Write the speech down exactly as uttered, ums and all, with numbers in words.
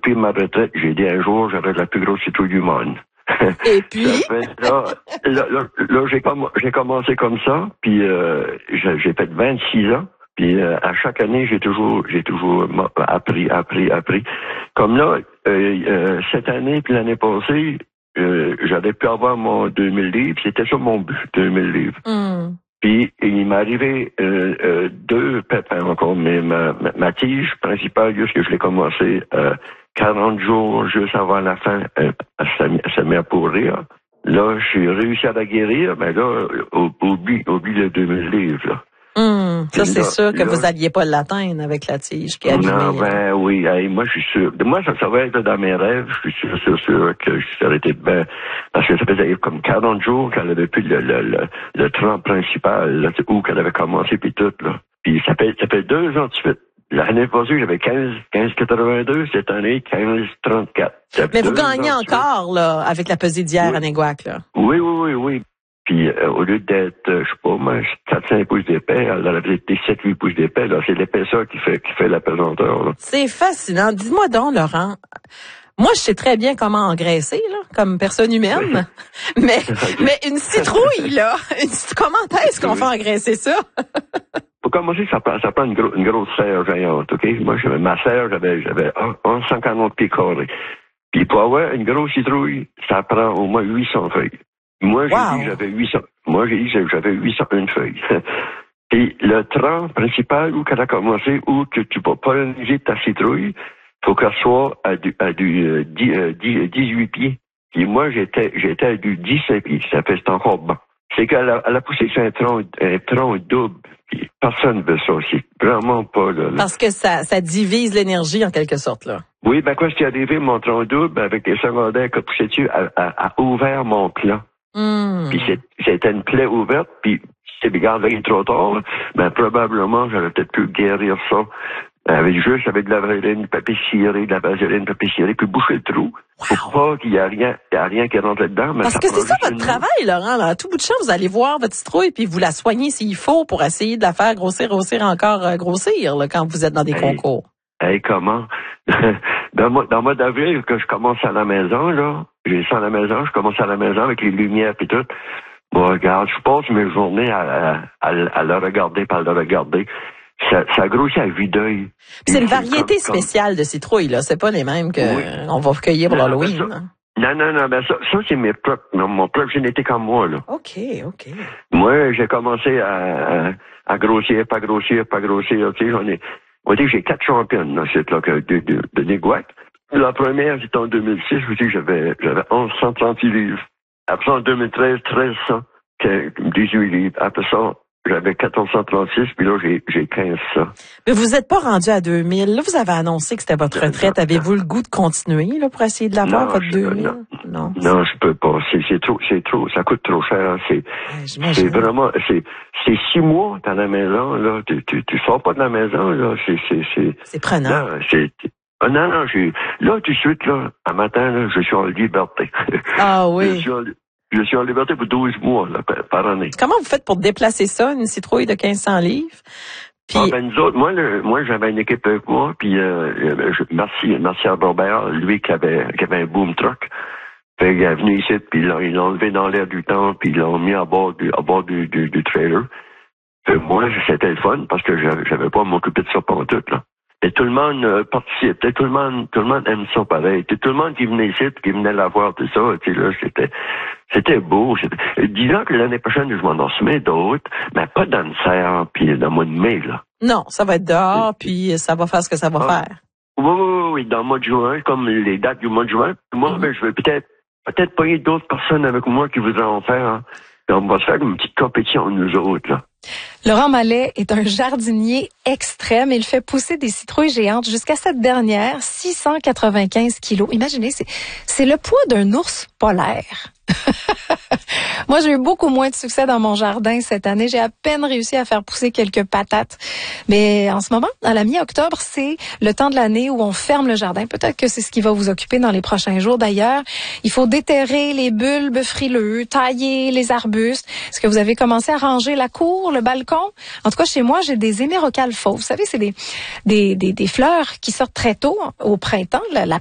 pris ma retraite, j'ai dit un jour, j'aurai la plus grosse citrouille du monde. Et puis? là, là, là, là j'ai, comm- j'ai commencé comme ça, puis euh, j'ai, j'ai fait vingt-six ans, puis euh, à chaque année, j'ai toujours j'ai toujours appris, appris, appris. Comme là, euh, euh, cette année puis l'année passée, euh, j'avais pu avoir mon deux mille livres, c'était ça mon but, deux mille livres. Mm. Puis il m'est arrivé euh, euh, deux pépins encore, mais ma, ma, ma tige principale, juste que je l'ai commencé euh, quarante jours juste avant la fin, euh, ça, ça met à pourrir. Là, j'ai réussi à la guérir, mais là, oublie, oublie les deux mille livres, là. Hum, ça, c'est là, sûr que là, vous alliez pas l'atteindre avec la tige qui est abîmée. Non, ben oui, hey, moi je suis sûr. Moi, ça, ça va être dans mes rêves, je suis sûr, sûr, sûr que ça aurait été bien. Parce que ça faisait comme quarante jours qu'elle avait plus le, le, le, le tronc principal, là, où qu'elle avait commencé, puis tout, là. Puis ça fait, ça fait deux ans de suite. L'année passée, j'avais quinze, quinze quatre-vingt-deux, cette année, quinze trente-quatre. Mais vous gagnez encore, là, avec la pesée d'hier oui. à Néguac, là. Oui, oui, oui, oui. Puis euh, au lieu d'être, euh, je sais pas, moi, quatre cinq pouces d'épais, elle avait été sept huit pouces d'épais. Là, c'est l'épaisseur qui fait qui fait la pesanteur. Là. C'est fascinant. Dis-moi donc, Laurent. Moi, je sais très bien comment engraisser, là, comme personne humaine. Oui. Mais mais une citrouille, là, une, comment est-ce qu'on oui. fait engraisser ça? Pour commencer, ça prend, ça prend une, gros, une grosse serre géante, OK? Moi, j'avais, ma serre, j'avais, j'avais cent cinquante pieds carrés. Puis pour avoir une grosse citrouille, ça prend au moins huit cents feuilles. Moi, j'ai wow. dit j'avais huit cents. Moi, j'ai dit j'avais huit cent une feuille. Et le tronc principal où qu'elle a commencé, où que tu peux polliniser ta citrouille, faut qu'elle soit à du, à du euh, dix, euh, dix, dix-huit pieds. Et moi, j'étais, j'étais à du dix-sept pieds. Ça fait, c'est encore bon. C'est qu'elle a, elle a poussé sur un tronc, un tronc double. Puis personne ne veut ça aussi. Vraiment pas, là. là. Parce que ça, ça divise l'énergie, en quelque sorte, là. Oui, ben, quand je suis arrivé, mon tronc double, avec les secondaires qui a poussé dessus, a, a, a ouvert mon plan. Mm. Puis c'est, c'était une plaie ouverte, puis si c'est gardé trop tard, ben probablement j'aurais peut-être pu guérir ça avec juste avec de la vaseline, du papier ciré, de la vaseline, du papier ciré, puis boucher le trou. Wow. Pour pas qu'il y ait rien, il y a rien qui rentre là-dedans. Mais parce ça que c'est ça votre une... travail, Laurent. Là. À tout bout de champ, vous allez voir votre citrouille puis vous la soignez s'il faut pour essayer de la faire grossir, grossir encore, euh, grossir là, quand vous êtes dans des hey, concours. Hey, comment? dans le mois, dans le mois d'avril, que je commence à la maison, là, j'ai ça à la maison, je commence à la maison avec les lumières et tout. Bon, regarde, je passe mes journées à, à, à le regarder, par le regarder. Ça, ça grossit à vue d'œil. Puis c'est une variété comme, spéciale de citrouilles, là. C'est pas les mêmes que oui. on va cueillir pour non, l'Halloween. Ça, non, non, non, ben ça, ça c'est mes propres, mon propre génétique en moi, là. OK, OK. Moi, j'ai commencé à, à, à grossir, pas grossir, pas grossir, tu sais, j'en ai, on dit que j'ai quatre championnes, dans cette, là, de, de, de Néguac. La première, c'était en deux mille six, je vous dis, j'avais, j'avais onze cent trente-six livres. Après, en deux mille treize, treize cents, dix-huit livres. Après ça, j'avais quatorze cent trente-six, puis là, j'ai, j'ai quinze cents. Mais vous n'êtes pas rendu à deux mille. Là, vous avez annoncé que c'était votre retraite. Non, Avez-vous non. le goût de continuer, là, pour essayer de l'avoir, non, votre deux mille? Non, non, non je peux pas. C'est, c'est trop, c'est trop, ça coûte trop cher. C'est, ouais, c'est vraiment, c'est, c'est six mois dans la maison, là. Tu, tu, tu sors pas de la maison, là. C'est, c'est, c'est. C'est prenant. Non, c'est, ah, non, non, j'ai, là, tout de suite, là, un matin, là, je suis en liberté. Ah oui. je suis en, Je suis en liberté pour douze mois là, par année. Comment vous faites pour déplacer ça, une citrouille de quinze cents livres? Puis... Ah, ben, nous autres, moi, le, moi, j'avais une équipe avec moi, puis euh, je, merci, merci à Robert, lui qui avait, qui avait un boom truck. Fait qu'il est venu ici, puis ils l'ont, ils l'ont enlevé dans l'air du temps, puis ils l'ont mis à bord du, à bord du, du, du trailer. Fait moi, c'était le fun, parce que j'avais, j'avais pas à m'occuper de ça pendant tout, là. Et tout le monde euh, participe, tout le monde, tout le monde aime ça pareil. Tout le monde qui venait ici, qui venait la voir, tout ça, tu sais, là, c'était, c'était beau. C'était... Disons que l'année prochaine, je m'en en soumets d'autres, mais pas dans le serre, puis dans le mois de mai, là. Non, ça va être dehors, puis ça va faire ce que ça va ah, faire. Oui, oui, oui, dans le mois de juin, comme les dates du mois de juin. Moi, mm-hmm. ben, je vais peut-être, peut-être payer d'autres personnes avec moi qui voudront en faire, hein. Et on va se faire une petite compétition, nous autres, là. Laurent Mallet est un jardinier extrême. Il fait pousser des citrouilles géantes jusqu'à cette dernière, six cent quatre-vingt-quinze kilos. Imaginez, c'est, c'est le poids d'un ours polaire. Moi, j'ai eu beaucoup moins de succès dans mon jardin cette année. J'ai à peine réussi à faire pousser quelques patates. Mais en ce moment, à la mi-octobre, c'est le temps de l'année où on ferme le jardin. Peut-être que c'est ce qui va vous occuper dans les prochains jours. D'ailleurs, il faut déterrer les bulbes frileux, tailler les arbustes. Est-ce que vous avez commencé à ranger la cour, le balcon? En tout cas, chez moi, j'ai des hémérocales fauves. Vous savez, c'est des, des, des, des fleurs qui sortent très tôt au printemps. La, la